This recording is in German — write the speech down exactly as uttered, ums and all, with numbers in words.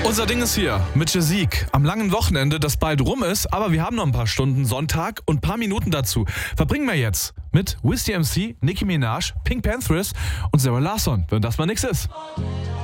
Unser Ding ist hier mit Jasik am langen Wochenende, das bald rum ist, aber wir haben noch ein paar Stunden Sonntag und ein paar Minuten dazu. Verbringen wir jetzt mit Wiz D M C, Nicki Minaj, Pink Panthers und Sarah Larsson, wenn das mal nix ist.